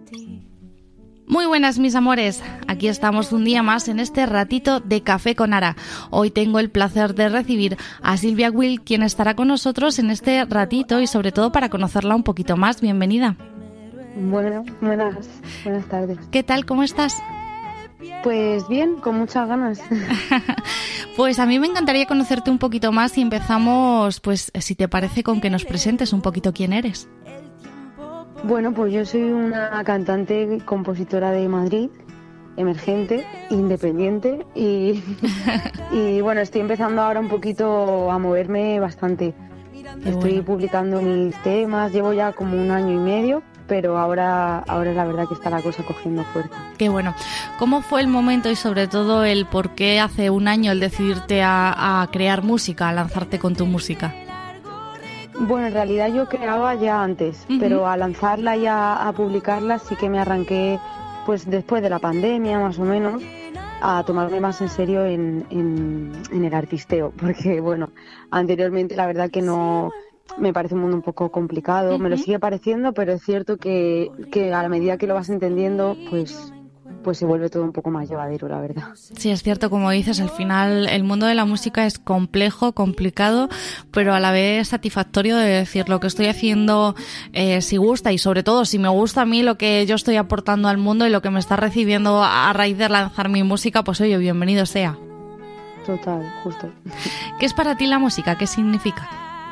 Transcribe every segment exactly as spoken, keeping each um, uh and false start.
Muy buenas, mis amores. Aquí estamos un día más en este ratito de Café con Ara. Hoy tengo el placer de recibir a Silvia Will, quien estará con nosotros en este ratito y sobre todo para conocerla un poquito más. Bienvenida. Bueno, buenas, buenas tardes. ¿Qué tal? ¿Cómo estás? Pues bien, con muchas ganas. Pues a mí me encantaría conocerte un poquito más y empezamos, pues si te parece, con que nos presentes un poquito quién eres. Bueno, pues yo soy una cantante y compositora de Madrid, emergente, independiente y, y bueno, estoy empezando ahora un poquito a moverme bastante. Qué estoy bueno. Publicando mis temas, llevo ya como un año y medio, pero ahora, ahora es la verdad que está la cosa cogiendo fuerza. Qué bueno. ¿Cómo fue el momento y sobre todo el por qué hace un año el decidirte a, a crear música, a lanzarte con tu música? Bueno, en realidad yo creaba ya antes, uh-huh. pero a lanzarla y a, a publicarla sí que me arranqué pues después de la pandemia más o menos a tomarme más en serio en, en, en el artisteo, porque bueno, anteriormente la verdad que no me parece un mundo un poco complicado, uh-huh. me lo sigue pareciendo, pero es cierto que, que a la medida que lo vas entendiendo pues... pues se vuelve todo un poco más llevadero, la verdad. Sí, es cierto, como dices, al final el mundo de la música es complejo, complicado, pero a la vez satisfactorio de decir lo que estoy haciendo, eh, si gusta y sobre todo si me gusta a mí lo que yo estoy aportando al mundo y lo que me está recibiendo a raíz de lanzar mi música, pues oye, bienvenido sea. Total, justo. ¿Qué es para ti la música? ¿Qué significa?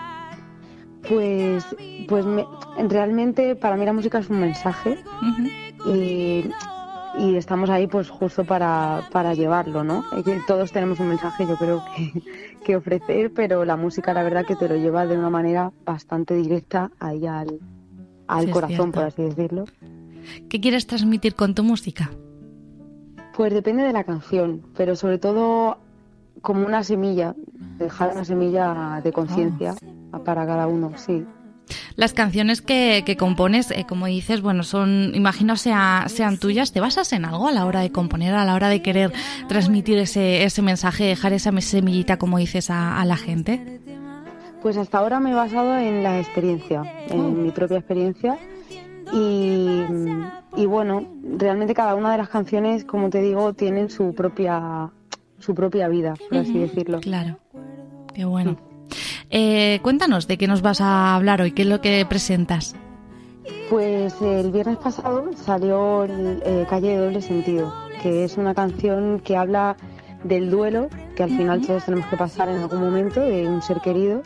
Pues, pues me, realmente para mí la música es un mensaje uh-huh. y... y estamos ahí pues justo para, para llevarlo, ¿no? Todos tenemos un mensaje, yo creo, que, que ofrecer, pero la música la verdad que te lo lleva de una manera bastante directa ahí al, al sí, corazón, por así decirlo. ¿Qué quieres transmitir con tu música? Pues depende de la canción, pero sobre todo como una semilla, dejar una semilla de conciencia oh. para cada uno, sí. Las canciones que, que compones, eh, como dices, bueno, son, imagino sea, sean tuyas. ¿Te basas en algo a la hora de componer, a la hora de querer transmitir ese, ese mensaje, dejar esa semillita, como dices, a, a la gente? Pues hasta ahora me he basado en la experiencia, en oh. mi propia experiencia. Y, y bueno, realmente cada una de las canciones, como te digo, tienen su propia, su propia vida, por así decirlo. Claro, qué bueno. Sí. Eh, cuéntanos de qué nos vas a hablar hoy, qué es lo que presentas. Pues el viernes pasado salió el, eh, Calle de Doble Sentido, que es una canción que habla del duelo, que al final todos tenemos que pasar en algún momento, de un ser querido.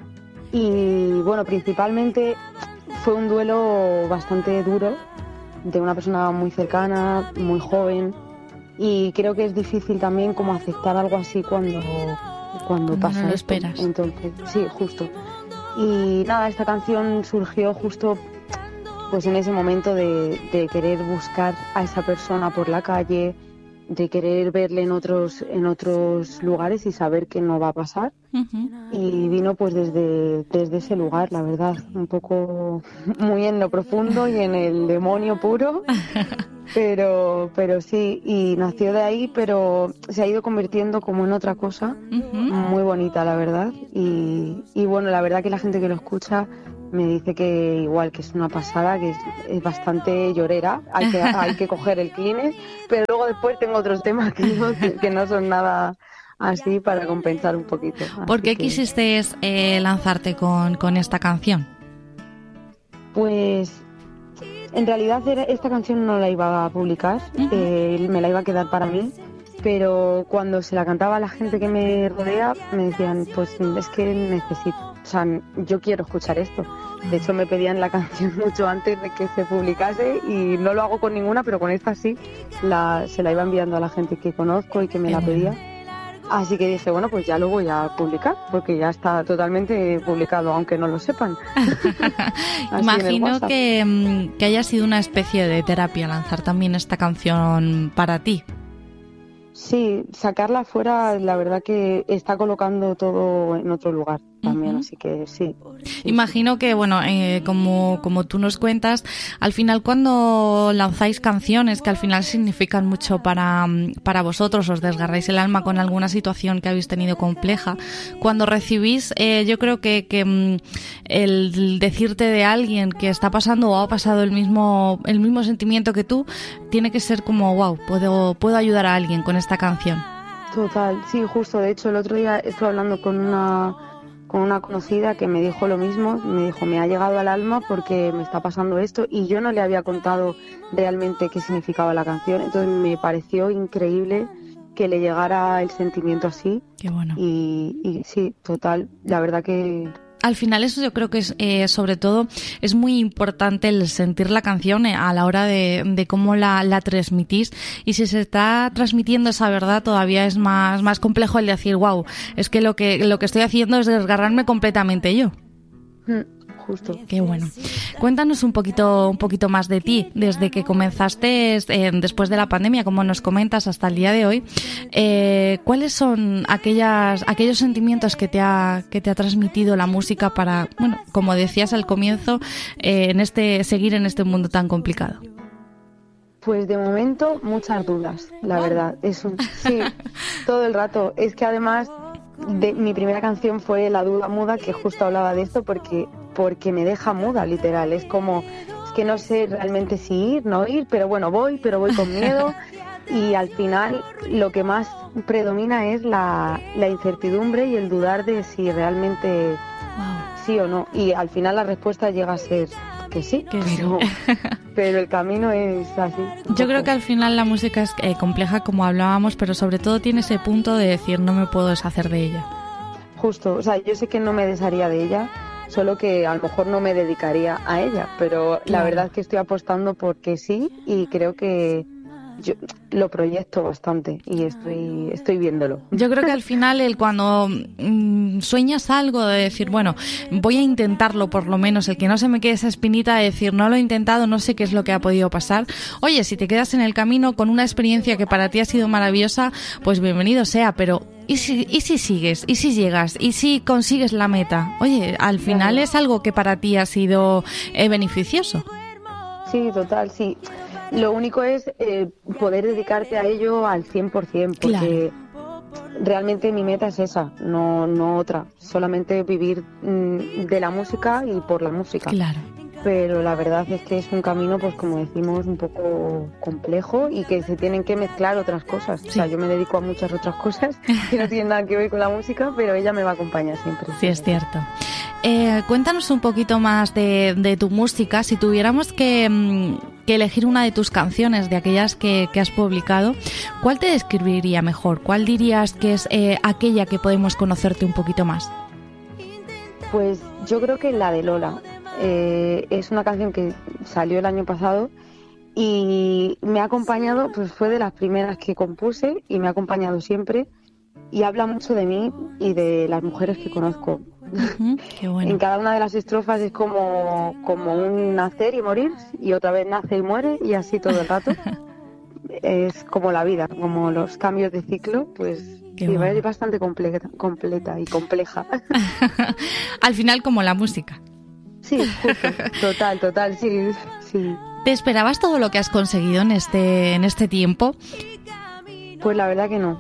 Y bueno, principalmente fue un duelo bastante duro, de una persona muy cercana, muy joven, y creo que es difícil también como aceptar algo así cuando... cuando pasa no lo esto. esperas. Entonces, sí, justo. Y nada, esta canción surgió justo pues en ese momento de, de querer buscar a esa persona por la calle, de querer verle en otros en otros lugares y saber que no va a pasar. Uh-huh. Y vino pues desde, desde ese lugar, la verdad, un poco muy en lo profundo y en el demonio puro. Pero, pero sí, y nació de ahí, pero se ha ido convirtiendo como en otra cosa, uh-huh. muy bonita, la verdad. Y, y bueno, la verdad que la gente que lo escucha me dice que igual, que es una pasada, que es, es bastante llorera, hay que, hay que coger el Kleenex, pero luego después tengo otros temas que no, que no son nada así para compensar un poquito. ¿Por qué que... quisiste eh, lanzarte con, con esta canción? Pues... en realidad esta canción no la iba a publicar, uh-huh. eh, me la iba a quedar para mí, pero cuando se la cantaba a la gente que me rodea me decían, pues es que necesito, o sea, yo quiero escuchar esto. De hecho me pedían la canción mucho antes de que se publicase y no lo hago con ninguna, pero con esta sí, la, se la iba enviando a la gente que conozco y que me la pedía. Así que dije, bueno, pues ya lo voy a publicar, porque ya está totalmente publicado, aunque no lo sepan. Imagino que, que haya sido una especie de terapia lanzar también esta canción para ti. Sí, sacarla fuera, la verdad que está colocando todo en otro lugar. también, uh-huh. así que sí. Imagino que, bueno, eh, como, como tú nos cuentas, al final cuando lanzáis canciones que al final significan mucho para, para vosotros, os desgarráis el alma con alguna situación que habéis tenido compleja, cuando recibís, eh, yo creo que, que el decirte de alguien que está pasando o ha pasado el mismo, el mismo sentimiento que tú, tiene que ser como, wow, puedo, puedo ayudar a alguien con esta canción. Total, sí, justo. De hecho, el otro día estuve hablando con una con una conocida que me dijo lo mismo. Me dijo, me ha llegado al alma porque me está pasando esto, y yo no le había contado realmente qué significaba la canción. Entonces me pareció increíble que le llegara el sentimiento así. Qué bueno. Y, y sí, total, la verdad que... Al final eso yo creo que es, eh, sobre todo, es muy importante el sentir la canción a la hora de, de cómo la, la transmitís, y si se está transmitiendo esa verdad todavía es más, más complejo el decir, wow, es que lo que lo que estoy haciendo es desgarrarme completamente yo. Justo. Qué bueno. Cuéntanos un poquito un poquito más de ti, desde que comenzaste eh, después de la pandemia, como nos comentas, hasta el día de hoy. Eh, ¿Cuáles son aquellas aquellos sentimientos que te ha que te ha transmitido la música para, bueno, como decías al comienzo, eh, en este seguir en este mundo tan complicado? Pues de momento muchas dudas, la verdad. Es un, sí, todo el rato. Es que además de, mi primera canción fue La duda muda, que justo hablaba de esto porque porque me deja muda, literal. Es como, es que no sé realmente si ir, no ir, pero bueno, voy, pero voy con miedo. Y al final lo que más predomina es la, la incertidumbre y el dudar de si realmente wow. sí o no. Y al final la respuesta llega a ser que sí, que pero, pero el camino es así. Yo creo que al final la música es eh, compleja, como hablábamos, pero sobre todo tiene ese punto de decir, no me puedo deshacer de ella. Justo, o sea, yo sé que no me desharía de ella, solo que a lo mejor no me dedicaría a ella, pero claro, la verdad es que estoy apostando porque sí, y creo que yo lo proyecto bastante y estoy estoy viéndolo. Yo creo que al final el cuando mmm, sueñas algo de decir, bueno, voy a intentarlo por lo menos, el que no se me quede esa espinita de decir, no lo he intentado, no sé qué es lo que ha podido pasar. Oye, si te quedas en el camino con una experiencia que para ti ha sido maravillosa, pues bienvenido sea, pero ¿y si, y si sigues? ¿Y si llegas? ¿Y si consigues la meta? Oye, al final es algo que para ti ha sido eh, beneficioso. Sí, total, sí. Lo único es eh, poder dedicarte a ello al cien por ciento, porque claro, realmente mi meta es esa, no, no otra. Solamente vivir mmm, de la música y por la música. Claro. Pero la verdad es que es un camino, pues como decimos, un poco complejo y que se tienen que mezclar otras cosas. Sí. O sea, yo me dedico a muchas otras cosas que no tienen nada que ver con la música, pero ella me va a acompañar siempre. Sí, es cierto. Eh, cuéntanos un poquito más de, de tu música. Si tuviéramos que, que elegir una de tus canciones, de aquellas que, que has publicado, ¿cuál te describiría mejor? ¿Cuál dirías que es eh, aquella que podemos conocerte un poquito más? Pues yo creo que la de Lola. Eh, es una canción que salió el año pasado y me ha acompañado, pues fue de las primeras que compuse y me ha acompañado siempre y habla mucho de mí y de las mujeres que conozco. Uh-huh, qué bueno. En cada una de las estrofas es como, como un nacer y morir, y otra vez nace y muere, y así todo el rato. Es como la vida, como los cambios de ciclo, pues sí, bueno, es bastante completa, completa y compleja. Al final como la música. Sí, justo, total, total, sí, sí. ¿Te esperabas todo lo que has conseguido en este, en este tiempo? Pues la verdad que no.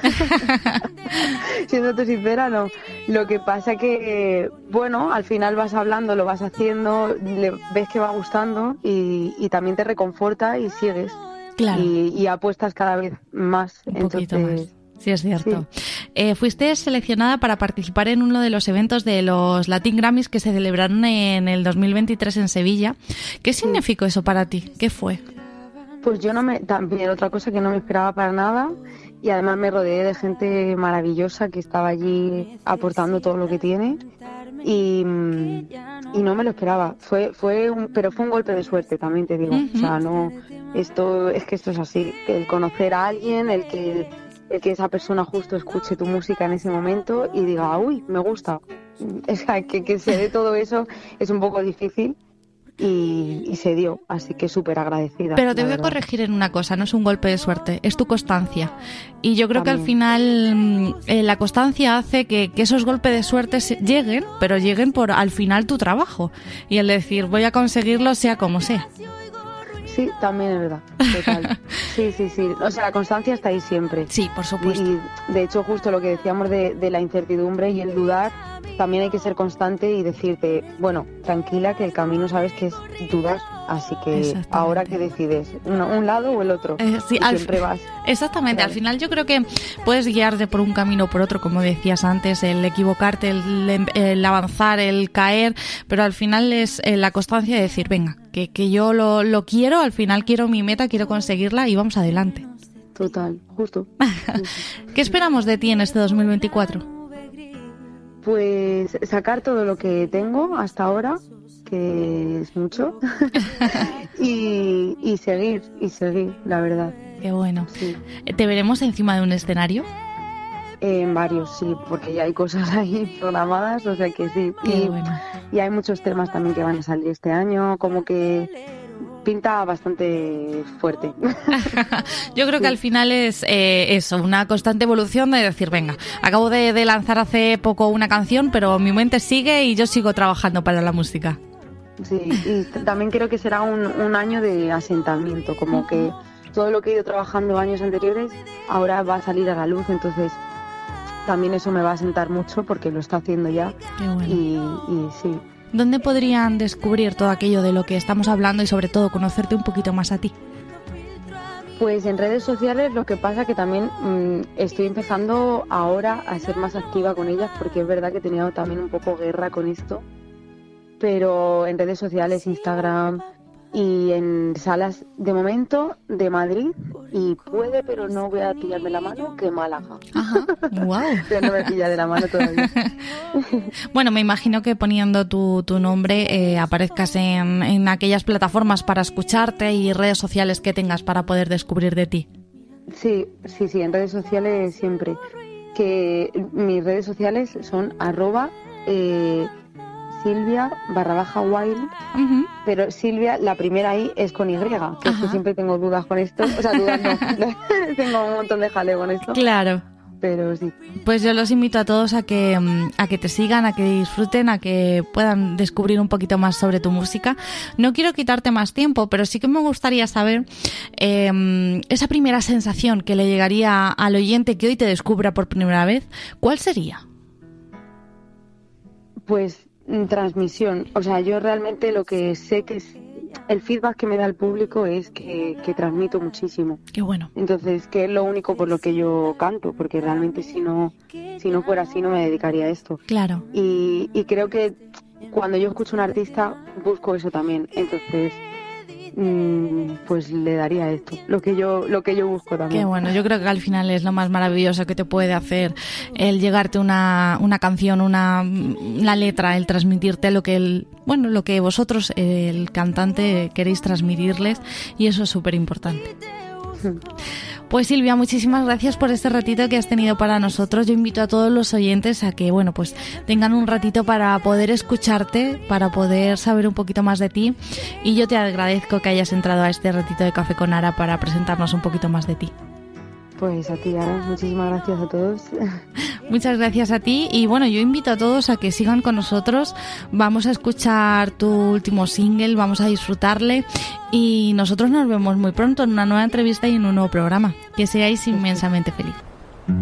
Siéndote sincera, no. Lo que pasa que, bueno, al final vas hablando, lo vas haciendo, le, ves que va gustando y, y también te reconforta y sigues. Claro. Y, y apuestas cada vez más. Un Entonces, poquito más. Sí, es cierto. Sí. Eh, fuiste seleccionada para participar en uno de los eventos de los Latin Grammys que se celebraron en el dos mil veintitrés en Sevilla. ¿Qué significó eso para ti? ¿Qué fue? Pues yo no me... También otra cosa que no me esperaba para nada, y además me rodeé de gente maravillosa que estaba allí aportando todo lo que tiene y, y no me lo esperaba. Fue fue un, pero fue un golpe de suerte, también te digo. Uh-huh. O sea, no... Esto es que esto es así. El conocer a alguien, el que... el que esa persona justo escuche tu música en ese momento y diga, uy, me gusta. O sea, que, que se dé todo eso es un poco difícil, y, y se dio, así que súper agradecida. Pero te voy verdad. a corregir en una cosa, no es un golpe de suerte, es tu constancia. Y yo creo También. que al final eh, la constancia hace que, que esos golpes de suerte se, lleguen, pero lleguen por al final tu trabajo. Y el decir, voy a conseguirlo sea como sea. Sí, también es verdad, total. Sí, sí, sí. O sea, la constancia está ahí siempre. Sí, por supuesto. Y de hecho, justo lo que decíamos de, de la incertidumbre y el dudar, también hay que ser constante y decirte, bueno, tranquila, que el camino sabes que es dudar, así que ahora que decides, ¿un, un lado o el otro? Eh, sí, y al siempre vas. Exactamente, claro. Al final yo creo que puedes guiarte por un camino o por otro, como decías antes, el equivocarte, el, el avanzar, el caer, pero al final es la constancia de decir, venga, que, que yo lo, lo quiero, al final quiero mi meta, quiero conseguirla y vamos adelante. Total, justo. ¿Qué esperamos de ti en este dos mil veinticuatro? Pues sacar todo lo que tengo hasta ahora, que es mucho, y, y seguir, y seguir, la verdad. Qué bueno. Sí. ¿Te veremos encima de un escenario? En varios, sí, porque ya hay cosas ahí programadas, o sea que sí. Qué y, bueno. Y hay muchos temas también que van a salir este año, como que pinta bastante fuerte. Yo creo que al final es eh, eso, una constante evolución de decir, venga, acabo de, de lanzar hace poco una canción, pero mi mente sigue y yo sigo trabajando para la música. Sí, y también creo que será un, un año de asentamiento, como que todo lo que he ido trabajando años anteriores ahora va a salir a la luz, entonces también eso me va a asentar mucho porque lo está haciendo ya. Qué bueno. y, y sí. ¿Dónde podrían descubrir todo aquello de lo que estamos hablando y sobre todo conocerte un poquito más a ti? Pues en redes sociales, lo que pasa que también mmm, estoy empezando ahora a ser más activa con ellas porque es verdad que he tenido también un poco guerra con esto, pero en redes sociales, Instagram y en salas de momento de Madrid y puede, pero no voy a pillarme la mano, que Málaga. Ajá, wow. Pero no me pilla de la mano todavía. Bueno, me imagino que poniendo tu, tu nombre eh, aparezcas en, en aquellas plataformas para escucharte y redes sociales que tengas para poder descubrir de ti. Sí, sí, sí, en redes sociales siempre. Que mis redes sociales son arroba eh, Silvia barra baja wild, uh-huh. Pero Silvia, la primera I es con Y, que, es que siempre tengo dudas con esto, o sea, dudas no, tengo un montón de jaleo con esto. Claro. Pero sí. Pues yo los invito a todos a que, a que te sigan, a que disfruten, a que puedan descubrir un poquito más sobre tu música. No quiero quitarte más tiempo, pero sí que me gustaría saber eh, esa primera sensación que le llegaría al oyente que hoy te descubra por primera vez, ¿cuál sería? Pues transmisión, o sea, yo realmente lo que sé que es el feedback que me da el público es que, que transmito muchísimo. Qué bueno. Entonces, que es lo único por lo que yo canto, porque realmente si no si no fuera así no me dedicaría a esto. Claro. Y, y creo que cuando yo escucho a un artista busco eso también, entonces pues le daría esto, lo que yo lo que yo busco también. Qué bueno, yo creo que al final es lo más maravilloso que te puede hacer el llegarte una una canción, una la letra, el transmitirte lo que el bueno, lo que vosotros el cantante queréis transmitirles y eso es súper importante. Pues Silvia, muchísimas gracias por este ratito que has tenido para nosotros. Yo invito a todos los oyentes a que, bueno, pues tengan un ratito para poder escucharte, para poder saber un poquito más de ti. Y yo te agradezco que hayas entrado a este ratito de Café con Ara para presentarnos un poquito más de ti. Pues a ti, Ara, muchísimas gracias a todos. Muchas gracias a ti y bueno, yo invito a todos a que sigan con nosotros. Vamos a escuchar tu último single, vamos a disfrutarle y nosotros nos vemos muy pronto en una nueva entrevista y en un nuevo programa. Que seáis inmensamente felices.